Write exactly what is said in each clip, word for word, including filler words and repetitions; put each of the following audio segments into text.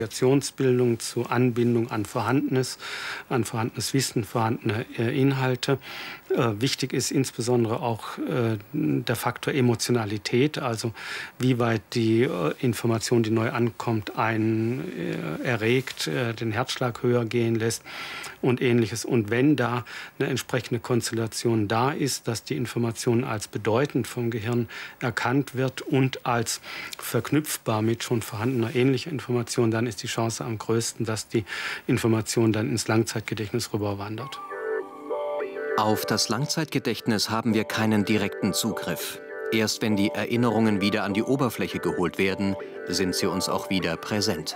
Assoziationsbildung, zu Anbindung an Vorhandenes, an vorhandenes Wissen, vorhandene äh, Inhalte. Äh, wichtig ist insbesondere auch äh, der Faktor Emotionalität, also wie weit die äh, Information, die neu ankommt, einen äh, erregt, äh, den Herzschlag höher gehen lässt und Ähnliches. Und wenn da eine entsprechende Konstellation da ist, dass die Information als bedeutend vom Gehirn erkannt wird und als verknüpfbar mit schon vorhandener ähnlicher Information, dann ist die Chance am größten, dass die Information dann ins Langzeitgedächtnis rüberwandert. Auf das Langzeitgedächtnis haben wir keinen direkten Zugriff. Erst wenn die Erinnerungen wieder an die Oberfläche geholt werden, sind sie uns auch wieder präsent.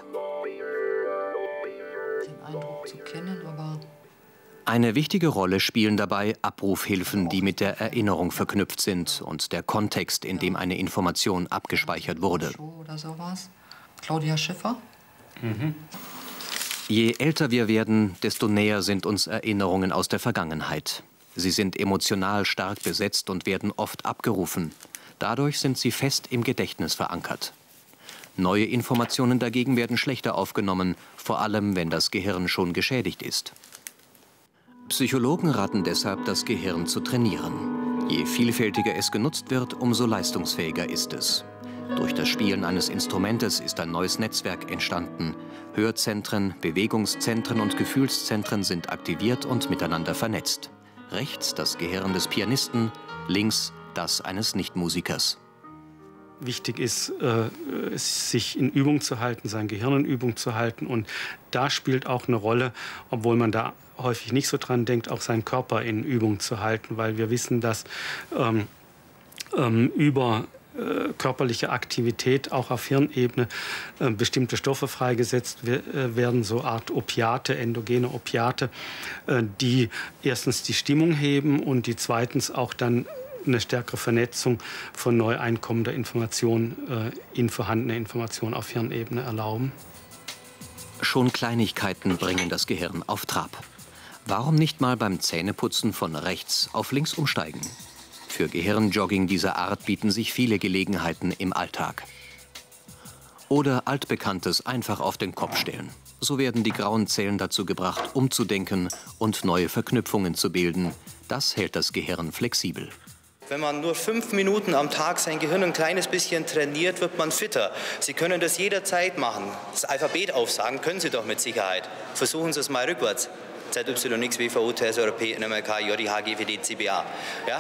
Den Eindruck zu kennen, aber... Eine wichtige Rolle spielen dabei Abrufhilfen, die mit der Erinnerung verknüpft sind und der Kontext, in dem eine Information abgespeichert wurde. Oder sowas. Claudia Schiffer. Mhm. Je älter wir werden, desto näher sind uns Erinnerungen aus der Vergangenheit. Sie sind emotional stark besetzt und werden oft abgerufen. Dadurch sind sie fest im Gedächtnis verankert. Neue Informationen dagegen werden schlechter aufgenommen, vor allem wenn das Gehirn schon geschädigt ist. Psychologen raten deshalb, das Gehirn zu trainieren. Je vielfältiger es genutzt wird, umso leistungsfähiger ist es. Durch das Spielen eines Instrumentes ist ein neues Netzwerk entstanden. Hörzentren, Bewegungszentren und Gefühlszentren sind aktiviert und miteinander vernetzt. Rechts das Gehirn des Pianisten, links das eines Nichtmusikers. Wichtig ist, äh, sich in Übung zu halten, sein Gehirn in Übung zu halten. Und da spielt auch eine Rolle, obwohl man da häufig nicht so dran denkt, auch seinen Körper in Übung zu halten. Weil wir wissen, dass ähm, ähm, über äh, körperliche Aktivität auch auf Hirnebene äh, bestimmte Stoffe freigesetzt we äh, werden, so Art Opiate, endogene Opiate, äh, die erstens die Stimmung heben und die zweitens auch dann eine stärkere Vernetzung von neu einkommender Information äh, in vorhandene Information auf Hirnebene erlauben. Schon Kleinigkeiten bringen das Gehirn auf Trab. Warum nicht mal beim Zähneputzen von rechts auf links umsteigen? Für Gehirnjogging dieser Art bieten sich viele Gelegenheiten im Alltag. Oder Altbekanntes einfach auf den Kopf stellen. So werden die grauen Zellen dazu gebracht, umzudenken und neue Verknüpfungen zu bilden. Das hält das Gehirn flexibel. Wenn man nur fünf Minuten am Tag sein Gehirn ein kleines bisschen trainiert, wird man fitter. Sie können das jederzeit machen. Das Alphabet aufsagen können Sie doch mit Sicherheit. Versuchen Sie es mal rückwärts. Z, Y, X, W, V, U, T, S, R, P, N, M, L, K, J, I, H, G, F, D, C, B, A. Ja?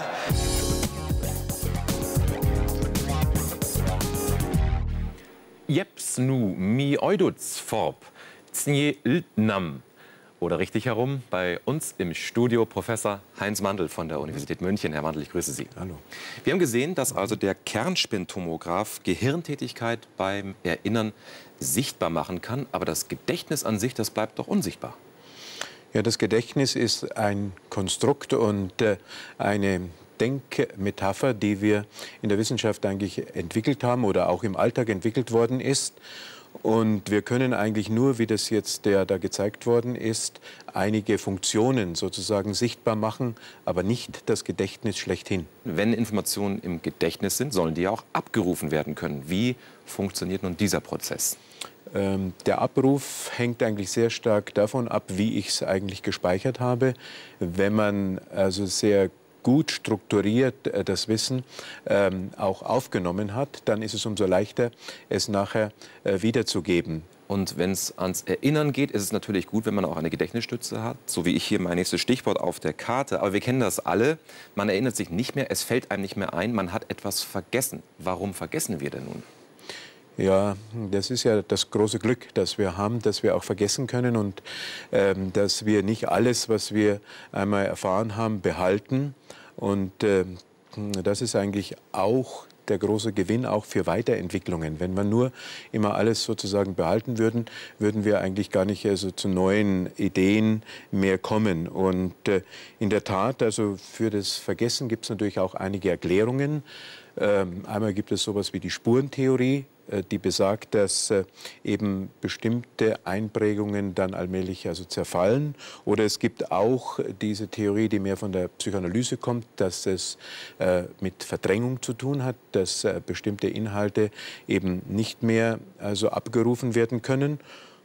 Jeps nu mi oiduts forb, znje ltnam. Oder richtig herum, bei uns im Studio Professor Heinz Mandl von der Universität München. Herr Mandl, ich grüße Sie. Hallo. Wir haben gesehen, dass also der Kernspintomograph Gehirntätigkeit beim Erinnern sichtbar machen kann. Aber das Gedächtnis an sich, das bleibt doch unsichtbar. Ja, das Gedächtnis ist ein Konstrukt und äh, eine Denkmetapher, die wir in der Wissenschaft eigentlich entwickelt haben oder auch im Alltag entwickelt worden ist. Und wir können eigentlich nur, wie das jetzt der da gezeigt worden ist, einige Funktionen sozusagen sichtbar machen, aber nicht das Gedächtnis schlechthin. Wenn Informationen im Gedächtnis sind, sollen die ja auch abgerufen werden können. Wie funktioniert nun dieser Prozess? Ähm, der Abruf hängt eigentlich sehr stark davon ab, wie ich es eigentlich gespeichert habe. Wenn man also sehr gut strukturiert äh, das Wissen ähm, auch aufgenommen hat, dann ist es umso leichter, es nachher äh, wiederzugeben. Und wenn es ans Erinnern geht, ist es natürlich gut, wenn man auch eine Gedächtnisstütze hat, so wie ich hier mein nächstes Stichwort auf der Karte. Aber wir kennen das alle, man erinnert sich nicht mehr, es fällt einem nicht mehr ein, man hat etwas vergessen. Warum vergessen wir denn nun? Ja, das ist ja das große Glück, das wir haben, dass wir auch vergessen können und ähm, dass wir nicht alles, was wir einmal erfahren haben, behalten. Und äh, das ist eigentlich auch der große Gewinn auch für Weiterentwicklungen. Wenn wir nur immer alles sozusagen behalten würden, würden wir eigentlich gar nicht also zu neuen Ideen mehr kommen. Und äh, in der Tat, also für das Vergessen gibt es natürlich auch einige Erklärungen. Ähm, einmal gibt es sowas wie die Spurentheorie, die besagt, dass äh, eben bestimmte Einprägungen dann allmählich also zerfallen. Oder es gibt auch diese Theorie, die mehr von der Psychoanalyse kommt, dass es äh, mit Verdrängung zu tun hat, dass äh, bestimmte Inhalte eben nicht mehr also abgerufen werden können.